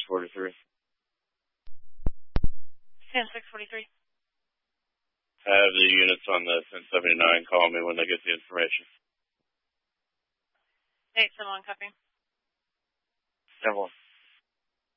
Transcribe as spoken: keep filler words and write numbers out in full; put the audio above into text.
forty-three. ten six forty-three. Have the units on the ten seventy-nine call me when they get the information. eight seven one, copy. ten one.